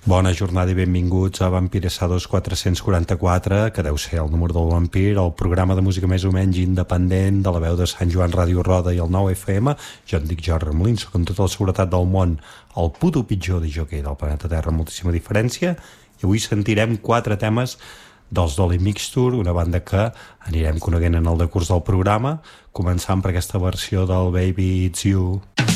Bona jornada i benvinguts a Vampiresados 444, que deu ser el número del vampir, el programa de música més o menys independent de la veu de Sant Joan Ràdio Roda i el 9FM. Jo em dic Jordi Ramolín, soc amb tota la seguretat del món el puto pitjor de jockey del planeta Terra, moltíssima diferència, i avui sentirem 4 temes dels Dolly Mixture, una banda que anirem coneguent en el decurs del programa, començant per aquesta versió del Baby It's You.